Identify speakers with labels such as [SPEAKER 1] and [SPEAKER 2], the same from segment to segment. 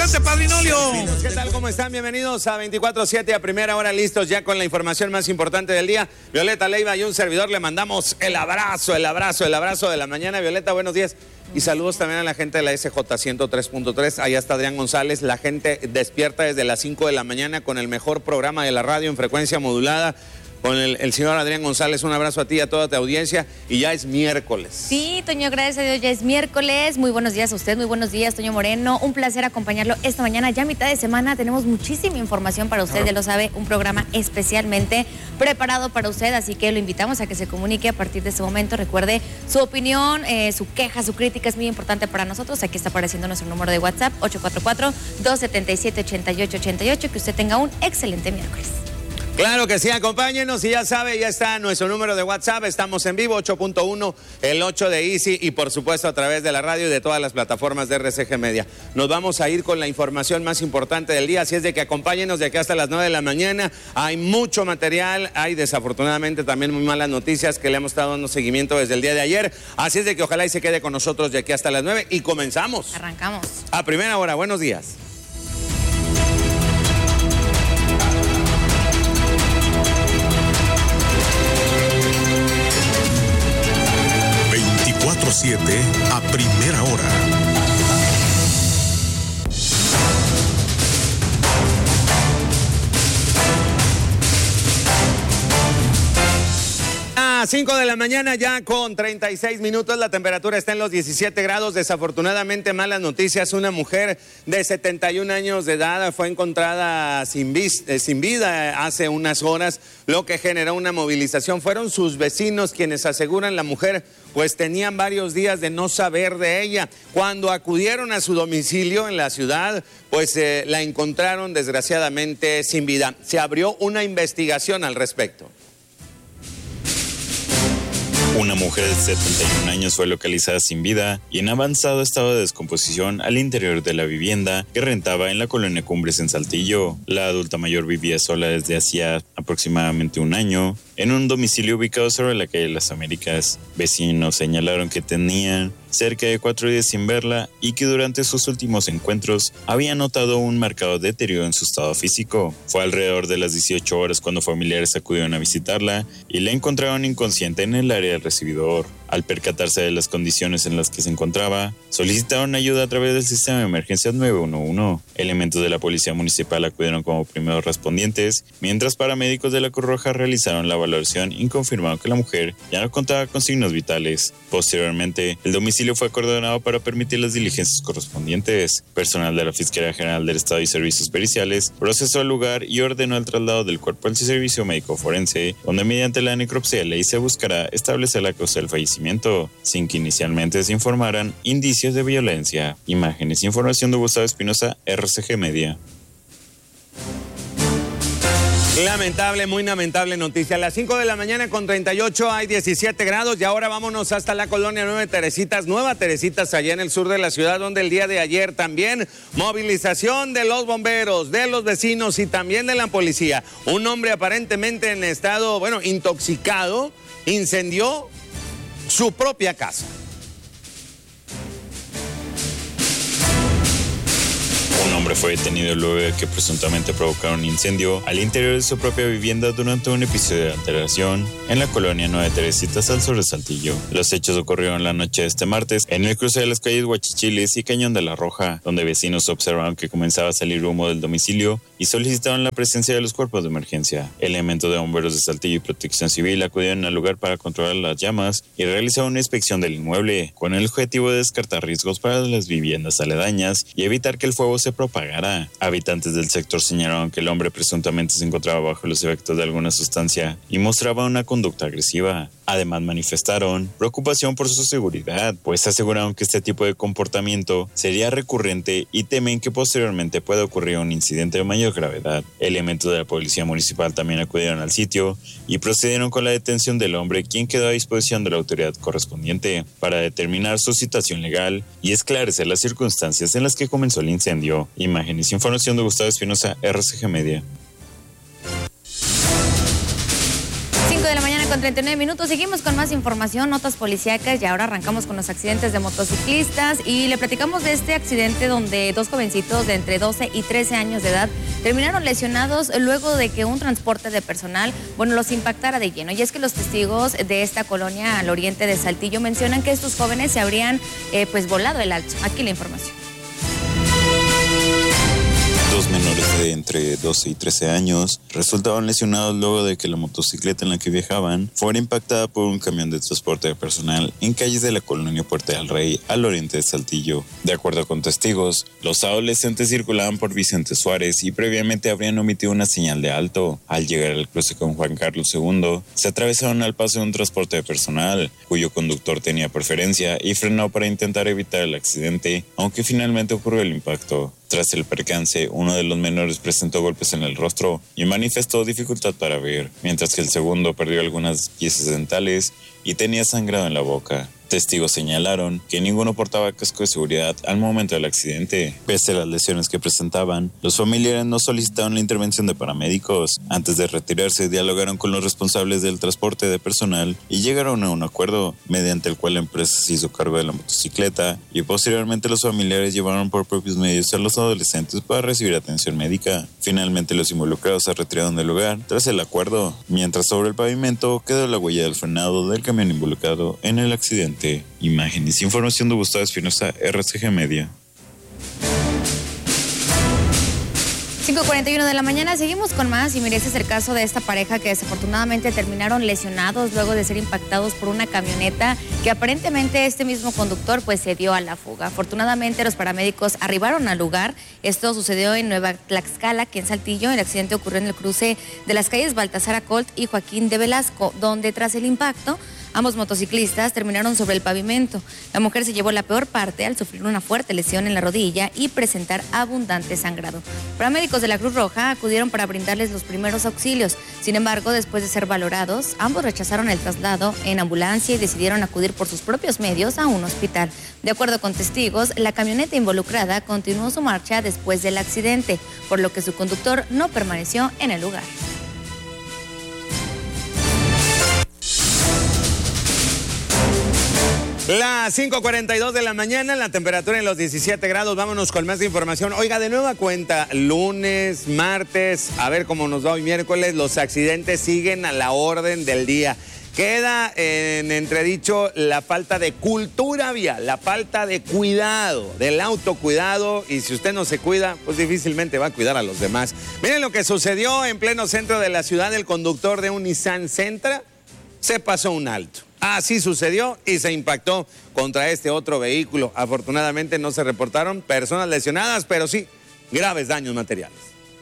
[SPEAKER 1] Adelante, Padrinolio.
[SPEAKER 2] ¿Qué tal? ¿Cómo están? Bienvenidos a 24/7 a primera hora, listos ya con la información más importante del día. Violeta Leiva y un servidor le mandamos el abrazo de la mañana. Violeta, buenos días. Y saludos también a la gente de la SJ 103.3. Allá está Adrián González. La gente despierta desde las 5 de la mañana con el mejor programa de la radio en frecuencia modulada. Con el señor Adrián González, un abrazo a ti y a toda tu audiencia. Y ya es miércoles.
[SPEAKER 3] Sí, Toño, gracias a Dios, ya es miércoles. Muy buenos días a usted, muy buenos días, Toño Moreno. Un placer acompañarlo esta mañana. Ya a mitad de semana tenemos muchísima información para usted, ya lo sabe, un programa especialmente preparado para usted. Así que lo invitamos a que se comunique a partir de este momento. Recuerde, su opinión, su queja, su crítica es muy importante para nosotros. Aquí está apareciendo nuestro número de WhatsApp, 844-277-8888. Que usted tenga un excelente miércoles.
[SPEAKER 2] Claro que sí, acompáñenos y ya sabe, ya está nuestro número de WhatsApp, estamos en vivo, 8.1, el 8 de Easy y por supuesto a través de la radio y de todas las plataformas de RCG Media. Nos vamos a ir con la información más importante del día, así es de que acompáñenos de aquí hasta las 9 de la mañana. Hay mucho material, hay desafortunadamente también muy malas noticias que le hemos estado dando seguimiento desde el día de ayer, así es de que ojalá y se quede con nosotros de aquí hasta las 9 y comenzamos.
[SPEAKER 3] Arrancamos.
[SPEAKER 2] A primera hora, buenos días.
[SPEAKER 1] A primera hora.
[SPEAKER 2] A 5 de la mañana ya con 36 minutos, la temperatura está en los 17 grados, desafortunadamente malas noticias, una mujer de 71 años de edad fue encontrada sin vida hace unas horas, lo que generó una movilización. Fueron sus vecinos quienes aseguran la mujer pues tenían varios días de no saber de ella. Cuando acudieron a su domicilio en la ciudad, pues la encontraron desgraciadamente sin vida. Se abrió una investigación al respecto.
[SPEAKER 4] Una mujer de 71 años fue localizada sin vida y en avanzado estado de descomposición al interior de la vivienda que rentaba en la colonia Cumbres en Saltillo. La adulta mayor vivía sola desde hacía aproximadamente un año en un domicilio ubicado sobre la calle Las Américas. Vecinos señalaron que tenían cerca de 4 días sin verla y que durante sus últimos encuentros había notado un marcado deterioro en su estado físico. Fue alrededor de las 18 horas cuando familiares acudieron a visitarla y la encontraron inconsciente en el área del recibidor. Al percatarse de las condiciones en las que se encontraba, solicitaron ayuda a través del sistema de emergencias 911. Elementos de la policía municipal acudieron como primeros respondientes, mientras paramédicos de la Cruz Roja realizaron la valoración y confirmaron que la mujer ya no contaba con signos vitales. Posteriormente, el domicilio fue acordonado para permitir las diligencias correspondientes. Personal de la Fiscalía General del Estado y Servicios Periciales procesó el lugar y ordenó el traslado del cuerpo al Servicio Médico Forense, donde mediante la necropsia de ley se buscará establecer la causa del fallecimiento, sin que inicialmente se informaran indicios de violencia. Imágenes e información de Gustavo Espinosa, RCG Media.
[SPEAKER 2] Lamentable, muy lamentable noticia. A las 5 de la mañana con 38 hay 17 grados y ahora vámonos hasta la colonia Nueva Teresitas, allá en el sur de la ciudad, donde el día de ayer también movilización de los bomberos, de los vecinos y también de la policía. Un hombre aparentemente en estado, intoxicado, incendió su propia casa.
[SPEAKER 4] Un hombre fue detenido luego de que presuntamente provocaron un incendio al interior de su propia vivienda durante un episodio de alteración en la colonia Nueva Teresitas al sur de Saltillo. Los hechos ocurrieron la noche de este martes en el cruce de las calles Huachichiles y Cañón de la Roja, donde vecinos observaron que comenzaba a salir humo del domicilio y solicitaron la presencia de los cuerpos de emergencia. Elementos de bomberos de Saltillo y Protección Civil acudieron al lugar para controlar las llamas y realizaron una inspección del inmueble, con el objetivo de descartar riesgos para las viviendas aledañas y evitar que el fuego se propagara. Habitantes del sector señalaron que el hombre presuntamente se encontraba bajo los efectos de alguna sustancia y mostraba una conducta agresiva. Además manifestaron preocupación por su seguridad, pues aseguraron que este tipo de comportamiento sería recurrente y temen que posteriormente pueda ocurrir un incidente de mayor gravedad. Elementos de la policía municipal también acudieron al sitio y procedieron con la detención del hombre, quien quedó a disposición de la autoridad correspondiente para determinar su situación legal y esclarecer las circunstancias en las que comenzó el incendio. Imágenes e información de Gustavo Espinosa, RCG Media.
[SPEAKER 3] 5 de la mañana 7:39. Seguimos con más información, notas policíacas, y ahora arrancamos con los accidentes de motociclistas y le platicamos de este accidente donde dos jovencitos de entre 12 y 13 años de edad terminaron lesionados luego de que un transporte de personal, los impactara de lleno. Y es que los testigos de esta colonia al oriente de Saltillo mencionan que estos jóvenes se habrían volado el alto. Aquí la información.
[SPEAKER 4] Dos menores de entre 12 y 13 años resultaban lesionados luego de que la motocicleta en la que viajaban fuera impactada por un camión de transporte de personal en calles de la colonia Puerta del Rey, al oriente de Saltillo. De acuerdo con testigos, los adolescentes circulaban por Vicente Suárez y previamente habrían omitido una señal de alto. Al llegar al cruce con Juan Carlos II, se atravesaron al paso de un transporte de personal, cuyo conductor tenía preferencia y frenó para intentar evitar el accidente, aunque finalmente ocurrió el impacto. Tras el percance, uno de los menores presentó golpes en el rostro y manifestó dificultad para ver, mientras que el segundo perdió algunas piezas dentales y tenía sangrado en la boca. Testigos señalaron que ninguno portaba casco de seguridad al momento del accidente. Pese a las lesiones que presentaban, los familiares no solicitaron la intervención de paramédicos. Antes de retirarse, dialogaron con los responsables del transporte de personal y llegaron a un acuerdo, mediante el cual la empresa se hizo cargo de la motocicleta y posteriormente los familiares llevaron por propios medios a los adolescentes para recibir atención médica. Finalmente los involucrados se retiraron del lugar tras el acuerdo, mientras sobre el pavimento quedó la huella del frenado del camión involucrado en el accidente. Imágenes y información de Gustavo Espinosa, RCG Media.
[SPEAKER 3] 5:41 de la mañana, seguimos con más y mire, este es el caso de esta pareja que desafortunadamente terminaron lesionados luego de ser impactados por una camioneta que aparentemente este mismo conductor se dio a la fuga. Afortunadamente los paramédicos arribaron al lugar. Esto sucedió en Nueva Tlaxcala, aquí en Saltillo. El accidente ocurrió en el cruce de las calles Baltasar Acolt y Joaquín de Velasco, donde tras el impacto ambos motociclistas terminaron sobre el pavimento. La mujer se llevó la peor parte al sufrir una fuerte lesión en la rodilla y presentar abundante sangrado. Paramédicos de la Cruz Roja acudieron para brindarles los primeros auxilios. Sin embargo, después de ser valorados, ambos rechazaron el traslado en ambulancia y decidieron acudir por sus propios medios a un hospital. De acuerdo con testigos, la camioneta involucrada continuó su marcha después del accidente, por lo que su conductor no permaneció en el lugar.
[SPEAKER 2] Las 5:42 de la mañana, la temperatura en los 17 grados. Vámonos con más información. Oiga, de nueva cuenta, lunes, martes, a ver cómo nos va hoy miércoles, los accidentes siguen a la orden del día. Queda en entredicho la falta de cultura vial, la falta de cuidado, del autocuidado, y si usted no se cuida, pues difícilmente va a cuidar a los demás. Miren lo que sucedió en pleno centro de la ciudad. El conductor de un Nissan Sentra se pasó un alto. Así sucedió y se impactó contra este otro vehículo. Afortunadamente no se reportaron personas lesionadas, pero sí graves daños materiales.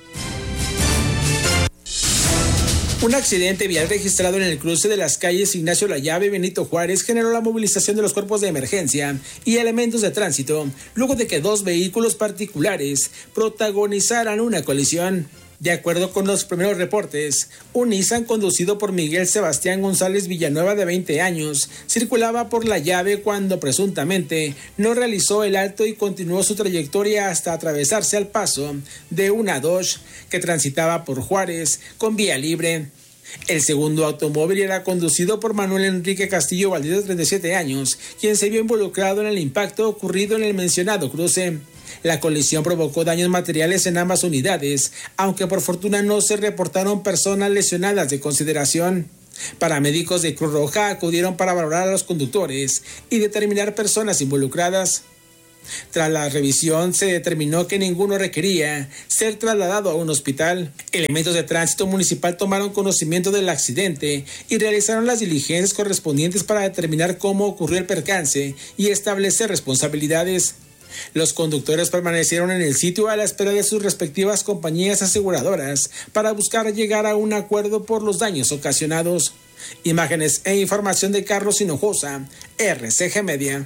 [SPEAKER 5] Un accidente vial registrado en el cruce de las calles Ignacio Layave y Benito Juárez generó la movilización de los cuerpos de emergencia y elementos de tránsito, luego de que dos vehículos particulares protagonizaran una colisión. De acuerdo con los primeros reportes, un Nissan conducido por Miguel Sebastián González Villanueva, de 20 años, circulaba por La Llave cuando presuntamente no realizó el alto y continuó su trayectoria hasta atravesarse al paso de una Dodge que transitaba por Juárez con vía libre. El segundo automóvil era conducido por Manuel Enrique Castillo Valdez, de 37 años, quien se vio involucrado en el impacto ocurrido en el mencionado cruce. La colisión provocó daños materiales en ambas unidades, aunque por fortuna no se reportaron personas lesionadas de consideración. Paramédicos de Cruz Roja acudieron para valorar a los conductores y determinar personas involucradas. Tras la revisión se determinó que ninguno requería ser trasladado a un hospital. Elementos de tránsito municipal tomaron conocimiento del accidente y realizaron las diligencias correspondientes para determinar cómo ocurrió el percance y establecer responsabilidades. Los conductores permanecieron en el sitio a la espera de sus respectivas compañías aseguradoras para buscar llegar a un acuerdo por los daños ocasionados. Imágenes e información de Carlos Hinojosa, RCG Media.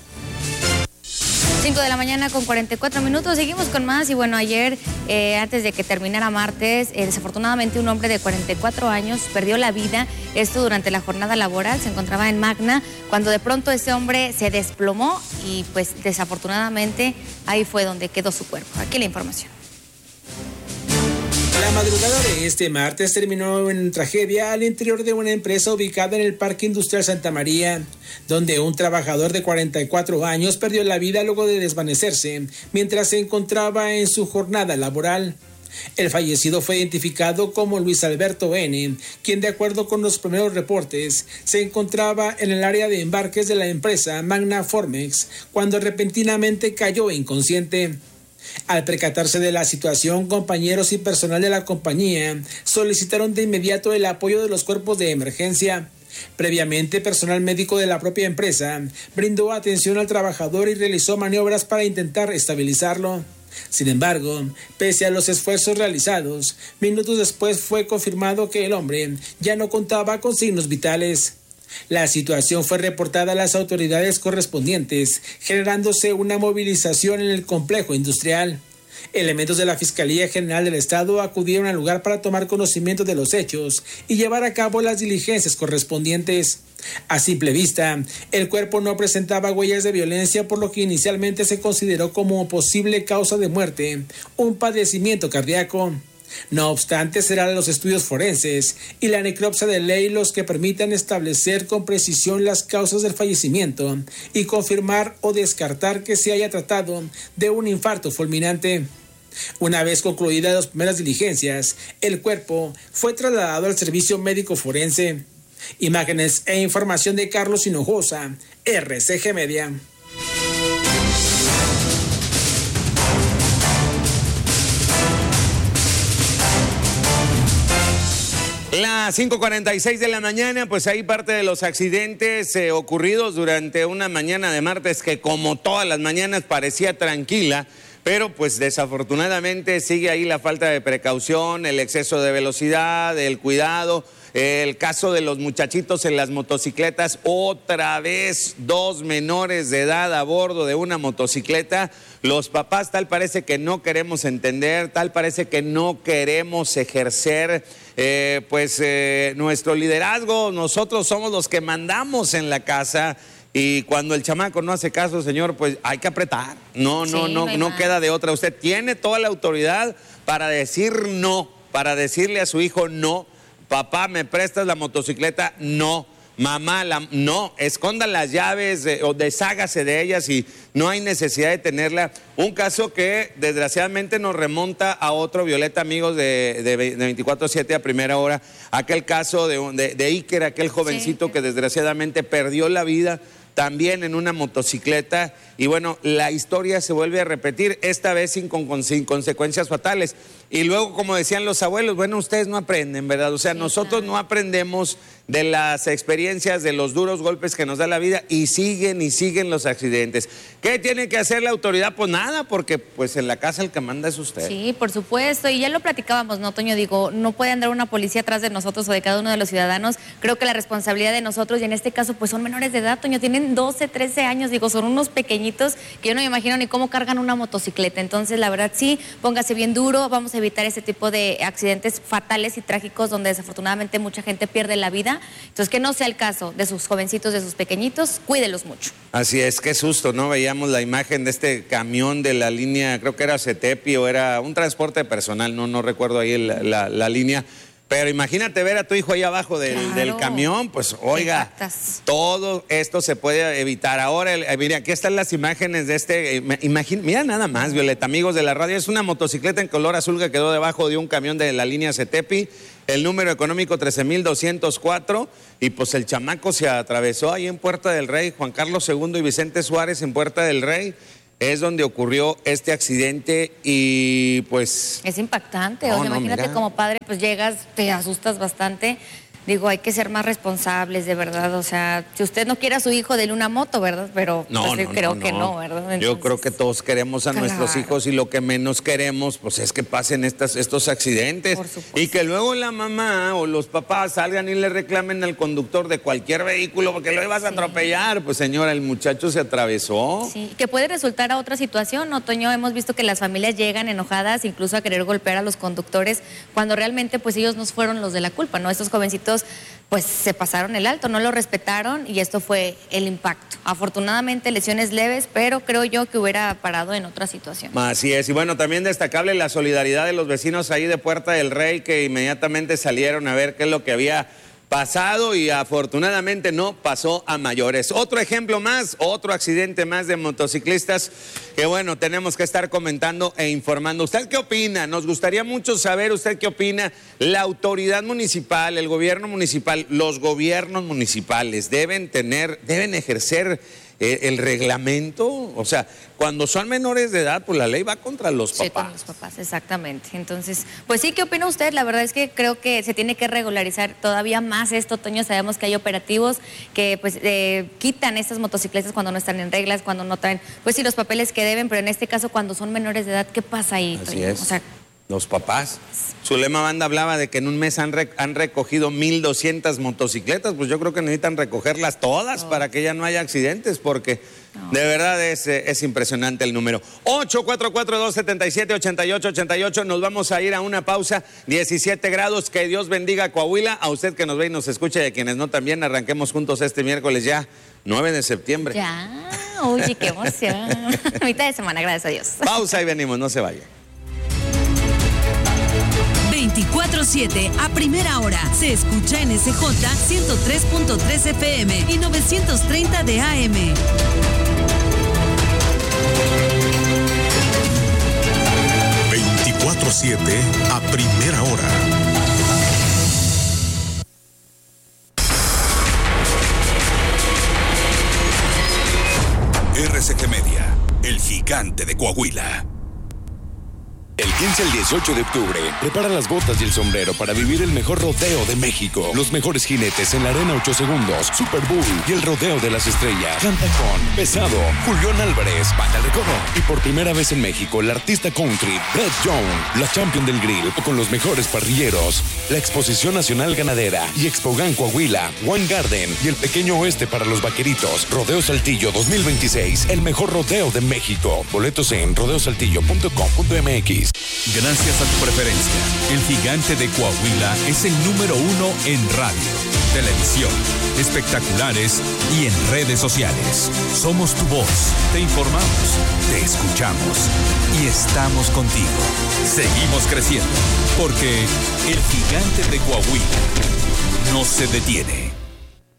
[SPEAKER 3] 5:44 a.m. Seguimos con más y ayer, antes de que terminara martes, desafortunadamente un hombre de 44 años perdió la vida. Esto durante la jornada laboral, se encontraba en Magna, cuando de pronto ese hombre se desplomó y desafortunadamente ahí fue donde quedó su cuerpo. Aquí la información.
[SPEAKER 5] La madrugada de este martes terminó en tragedia al interior de una empresa ubicada en el Parque Industrial Santa María, donde un trabajador de 44 años perdió la vida luego de desvanecerse mientras se encontraba en su jornada laboral. El fallecido fue identificado como Luis Alberto N., quien de acuerdo con los primeros reportes se encontraba en el área de embarques de la empresa Magna Formex cuando repentinamente cayó inconsciente. Al percatarse de la situación, compañeros y personal de la compañía solicitaron de inmediato el apoyo de los cuerpos de emergencia. Previamente, personal médico de la propia empresa brindó atención al trabajador y realizó maniobras para intentar estabilizarlo. Sin embargo, pese a los esfuerzos realizados, minutos después fue confirmado que el hombre ya no contaba con signos vitales. La situación fue reportada a las autoridades correspondientes, generándose una movilización en el complejo industrial. Elementos de la Fiscalía General del Estado acudieron al lugar para tomar conocimiento de los hechos y llevar a cabo las diligencias correspondientes. A simple vista, el cuerpo no presentaba huellas de violencia, por lo que inicialmente se consideró como posible causa de muerte un padecimiento cardíaco. No obstante, serán los estudios forenses y la necropsia de ley los que permitan establecer con precisión las causas del fallecimiento y confirmar o descartar que se haya tratado de un infarto fulminante. Una vez concluidas las primeras diligencias, el cuerpo fue trasladado al servicio médico forense. Imágenes e información de Carlos Hinojosa, RCG Media.
[SPEAKER 2] Las 5:46 de la mañana, pues ahí parte de los accidentes ocurridos durante una mañana de martes que como todas las mañanas parecía tranquila, pero pues desafortunadamente sigue ahí la falta de precaución, el exceso de velocidad, el cuidado. El caso de los muchachitos en las motocicletas, otra vez 2 menores de edad a bordo de una motocicleta. Los papás tal parece que no queremos entender, tal parece que no queremos ejercer nuestro liderazgo. Nosotros somos los que mandamos en la casa. Y cuando el chamaco no hace caso, señor, pues hay que apretar. No queda de otra. Usted tiene toda la autoridad para decir no, para decirle a su hijo no. Papá, ¿me prestas la motocicleta? No. Mamá, no. Escondan las llaves o deshágase de ellas y no hay necesidad de tenerla. Un caso que desgraciadamente nos remonta a otro, Violeta, amigos de 24/7 a primera hora. Aquel caso de Iker, aquel jovencito que desgraciadamente perdió la vida también en una motocicleta. Y bueno, la historia se vuelve a repetir, esta vez sin consecuencias fatales. Y luego, como decían los abuelos, bueno, ustedes no aprenden, ¿verdad? O sea, nosotros no aprendemos de las experiencias, de los duros golpes que nos da la vida y siguen los accidentes. ¿Qué tiene que hacer la autoridad? Pues nada, porque pues en la casa el que manda es usted.
[SPEAKER 3] Sí, por supuesto, y ya lo platicábamos, ¿no, Toño? Digo, no puede andar una policía atrás de nosotros o de cada uno de los ciudadanos. Creo que la responsabilidad de nosotros, y en este caso pues son menores de edad, Toño, tienen 12, 13 años, digo, son unos pequeñitos que yo no me imagino ni cómo cargan una motocicleta. Entonces, la verdad sí, póngase bien duro, vamos a evitar ese tipo de accidentes fatales y trágicos donde desafortunadamente mucha gente pierde la vida. Entonces, que no sea el caso de sus jovencitos, de sus pequeñitos, cuídelos mucho.
[SPEAKER 2] Así es, qué susto, ¿no? Veíamos la imagen de este camión de la línea, creo que era CETEPI o era un transporte personal, no recuerdo ahí la línea. Pero imagínate ver a tu hijo ahí abajo del camión, pues oiga, todo esto se puede evitar. Ahora, mira, aquí están las imágenes de este, mira nada más, Violeta, amigos de la radio, es una motocicleta en color azul que quedó debajo de un camión de la línea CETEPI, el número económico 13,204, y pues el chamaco se atravesó ahí en Puerta del Rey, Juan Carlos II y Vicente Suárez en Puerta del Rey. Es donde ocurrió este accidente y pues...
[SPEAKER 3] Es impactante, o sea, imagínate como padre, pues llegas, te asustas bastante. Digo, hay que ser más responsables, de verdad. O sea, si usted no quiere a su hijo, dele una moto, ¿verdad? Pero creo que no, ¿verdad? Entonces,
[SPEAKER 2] yo creo que todos queremos a nuestros hijos y lo que menos queremos, pues es que pasen estos accidentes.
[SPEAKER 3] Por supuesto.
[SPEAKER 2] Y que luego la mamá o los papás salgan y le reclamen al conductor de cualquier vehículo porque lo ibas a atropellar. Pues señora, el muchacho se atravesó.
[SPEAKER 3] Sí, que puede resultar a otra situación, ¿no, Toño? Hemos visto que las familias llegan enojadas incluso a querer golpear a los conductores cuando realmente pues ellos no fueron los de la culpa, ¿no? Estos jovencitos motocicleros pues se pasaron el alto, no lo respetaron y esto fue el impacto. Afortunadamente lesiones leves, pero creo yo que hubiera parado en otra situación.
[SPEAKER 2] Así es, y bueno, también destacable la solidaridad de los vecinos ahí de Puerta del Rey, que inmediatamente salieron a ver qué es lo que había pasado y afortunadamente no pasó a mayores. Otro ejemplo más, otro accidente más de motociclistas que bueno, tenemos que estar comentando e informando. ¿Usted qué opina? Nos gustaría mucho saber usted qué opina. La autoridad municipal, el gobierno municipal, los gobiernos municipales deben ejercer el reglamento, o sea, cuando son menores de edad, pues la ley va contra los papás.
[SPEAKER 3] Sí, con los papás, exactamente. Entonces, pues sí, ¿qué opina usted? La verdad es que creo que se tiene que regularizar todavía más esto, Toño. Sabemos que hay operativos que pues quitan estas motocicletas cuando no están en reglas, cuando no traen, pues sí, los papeles que deben, pero en este caso cuando son menores de edad, ¿qué pasa ahí, Toño?
[SPEAKER 2] Así es.
[SPEAKER 3] O sea,
[SPEAKER 2] los papás. Zulema Banda hablaba de que en un mes han recogido 1,200 motocicletas, pues yo creo que necesitan recogerlas todas para que ya no haya accidentes, porque de verdad es impresionante el número. 844-277-8888, nos vamos a ir a una pausa, 17 grados, que Dios bendiga Coahuila, a usted que nos ve y nos escucha y a quienes no también, arranquemos juntos este miércoles ya, 9 de septiembre.
[SPEAKER 3] Ya, oye, qué emoción. Mitad de semana, gracias a Dios.
[SPEAKER 2] Pausa y venimos, no se vaya.
[SPEAKER 6] 24/7 a primera hora. Se escucha en SJ 103.3 FM y 930 de AM.
[SPEAKER 1] a primera hora. RCG Media, el gigante de Coahuila.
[SPEAKER 7] El 15 al 18 de octubre, prepara las botas y el sombrero para vivir el mejor rodeo de México. Los mejores jinetes en la Arena 8 Segundos, Super Bowl y el Rodeo de las Estrellas. Canta con Pesado, Julián Álvarez, Banda El Recodo. Y por primera vez en México, el artista country, Brett Young, la champion del grill, con los mejores parrilleros. La Exposición Nacional Ganadera y Expogan Coahuila, One Garden y el Pequeño Oeste para los Vaqueritos. Rodeo Saltillo 2026, el mejor rodeo de México. Boletos en rodeosaltillo.com.mx.
[SPEAKER 1] Gracias a tu preferencia, el gigante de Coahuila es el número 1 en radio, televisión, espectaculares y en redes sociales. Somos tu voz, te informamos, te escuchamos y estamos contigo. Seguimos creciendo, porque el gigante de Coahuila no se detiene.